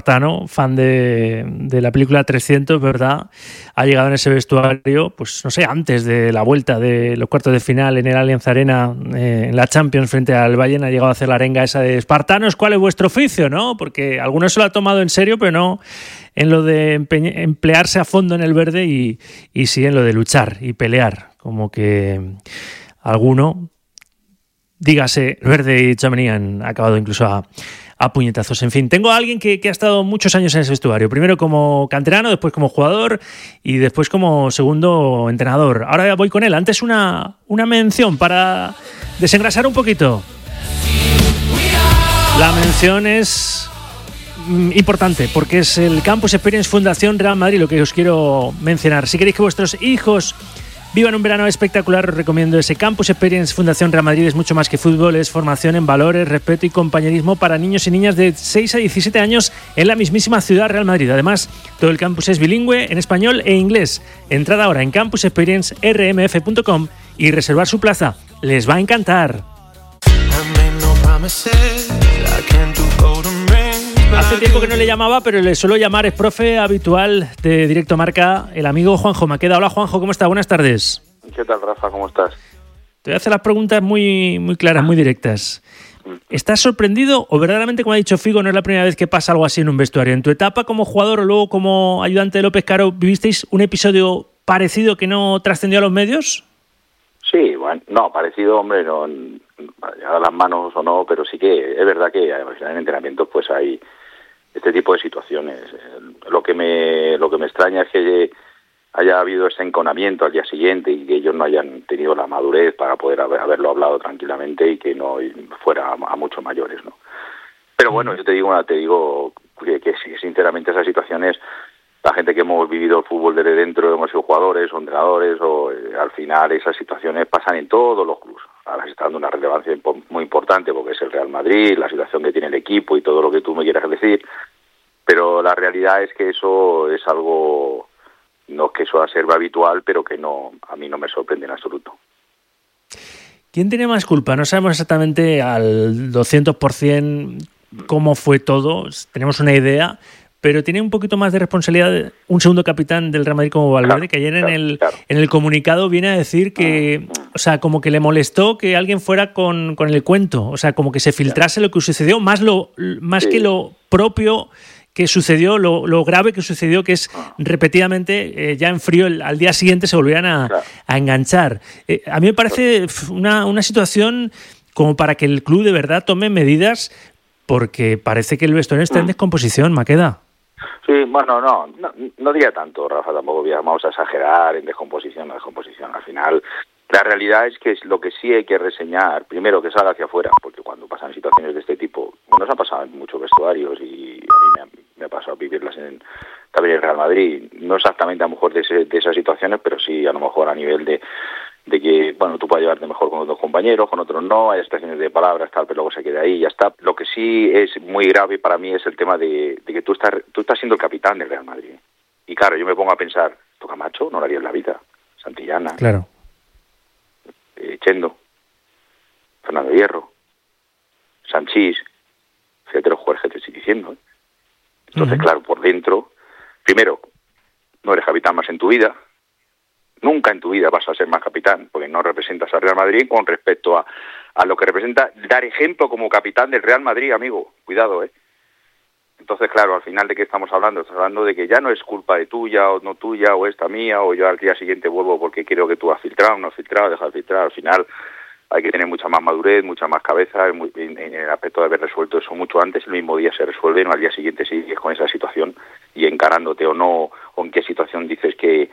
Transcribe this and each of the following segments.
espartano, fan de la película 300, ¿verdad? Ha llegado en ese vestuario, pues no sé, antes de la vuelta de los cuartos de final en el Allianz Arena, en la Champions frente al Bayern, ha llegado a hacer la arenga esa de espartanos, ¿cuál es vuestro oficio? ¿No? Porque algunos se lo ha tomado en serio, pero no en lo de emplearse a fondo en el verde y sí en lo de luchar y pelear, como que alguno, dígase, Verde y Tchouaméni han acabado incluso a puñetazos. En fin, tengo a alguien que ha estado muchos años en ese vestuario. Primero como canterano, después como jugador y después como segundo entrenador. Ahora voy con él. Antes una mención para desengrasar un poquito. La mención es importante porque es el Campus Experience Fundación Real Madrid lo que os quiero mencionar. Si queréis que vuestros hijos vivan un verano espectacular, os recomiendo ese Campus Experience Fundación Real Madrid. Es mucho más que fútbol, es formación en valores, respeto y compañerismo para niños y niñas de 6 a 17 años en la mismísima ciudad Real Madrid. Además, todo el campus es bilingüe en español e inglés. Entrad ahora en campusexperiencermf.com y reservar su plaza. Les va a encantar. Hace tiempo que no le llamaba, pero le suelo llamar, es profe habitual de Directo Marca, el amigo Juanjo Maqueda. Hola Juanjo, ¿cómo está? Buenas tardes. ¿Qué tal, Rafa? ¿Cómo estás? Te voy a hacer las preguntas muy, muy claras, muy directas. ¿Estás sorprendido o verdaderamente, como ha dicho Figo, no es la primera vez que pasa algo así en un vestuario? ¿En tu etapa como jugador o luego como ayudante de López Caro vivisteis un episodio parecido que no trascendió a los medios? Sí, bueno, no, parecido, hombre, no para llegar a las manos o no, pero sí que es verdad que en entrenamientos pues hay este tipo de situaciones. Lo que me extraña es que haya habido ese enconamiento al día siguiente y que ellos no hayan tenido la madurez para poder haberlo hablado tranquilamente y que no fuera a mucho mayores, ¿no? Pero bueno, yo te digo que sinceramente esas situaciones, la gente que hemos vivido el fútbol desde dentro, hemos sido jugadores o entrenadores, al final esas situaciones pasan en todos los clubes. Ahora se está dando una relevancia muy importante porque es el Real Madrid, la situación que tiene el equipo y todo lo que tú me quieras decir, pero la realidad es que eso es algo, no que suele ser habitual, pero que no, a mí no me sorprende en absoluto. ¿Quién tiene más culpa? No sabemos exactamente al 200% cómo fue todo, tenemos una idea, pero tiene un poquito más de responsabilidad un segundo capitán del Real Madrid como Valverde, que ayer en el comunicado viene a decir que, o sea, como que le molestó que alguien fuera con el cuento, o sea, como que se filtrase lo que sucedió, más que lo propio que sucedió, lo grave que sucedió, que es repetidamente, ya en frío, al día siguiente se volvieran a enganchar. A mí me parece una situación como para que el club de verdad tome medidas, porque parece que el vestuario está en descomposición, Maqueda. Sí, bueno, no diría tanto, Rafa, tampoco vamos a exagerar en descomposición. Al final, la realidad es que lo que sí hay que reseñar, primero que salga hacia afuera, porque cuando pasan situaciones de este tipo, nos ha pasado en muchos vestuarios y a mí me ha pasado vivirlas también en Real Madrid, no exactamente a lo mejor de esas situaciones, pero sí a lo mejor a nivel de que, bueno, tú puedes llevarte mejor con otros compañeros, con otros no, hay situaciones de palabras, tal, pero luego se queda ahí y ya está. Lo que sí es muy grave para mí es el tema de que tú estás siendo el capitán del Real Madrid. Y claro, yo me pongo a pensar, ¿tú Camacho no lo harías la vida? Santillana, claro. Chendo, Fernando Hierro, Sanchís, fíjate los jugadores que te estoy diciendo, ¿eh? Entonces, claro, por dentro, primero, no eres capitán más en tu vida. Nunca en tu vida vas a ser más capitán, porque no representas al Real Madrid con respecto a lo que representa dar ejemplo como capitán del Real Madrid, amigo. Cuidado, ¿eh? Entonces, claro, al final, ¿de qué estamos hablando? Estamos hablando de que ya no es culpa de tuya o no tuya, o esta mía, o yo al día siguiente vuelvo porque creo que tú has filtrado, no has filtrado, dejas de filtrar. Al final hay que tener mucha más madurez, mucha más cabeza en el aspecto de haber resuelto eso mucho antes. El mismo día se resuelve, no al día siguiente sigues con esa situación y encarándote o no, o en qué situación dices que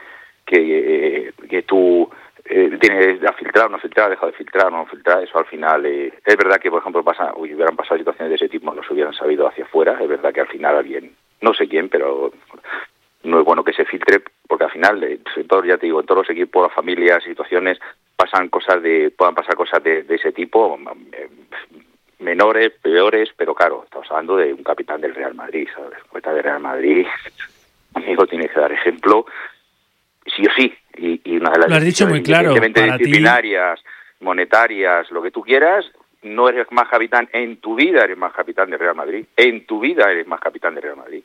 tú tienes de filtrar, no filtrar, deja de filtrar, no filtrar. Eso al final es verdad que, por ejemplo, hubieran pasado situaciones de ese tipo, no se hubieran sabido hacia afuera. Es verdad que al final alguien, no sé quién, pero no es bueno que se filtre, porque al final, ya te digo, en todos los equipos, las familias, situaciones, puedan pasar cosas de ese tipo, menores, peores, pero claro, estamos hablando de un capitán del Real Madrid, ¿sabes? Un capitán del Real Madrid, amigo, tiene que dar ejemplo sí o sí, y una de las lo has dicho muy claro, evidentemente disciplinarias, monetarias, lo que tú quieras, no eres más capitán en tu vida, eres más capitán de Real Madrid, en tu vida eres más capitán de Real Madrid.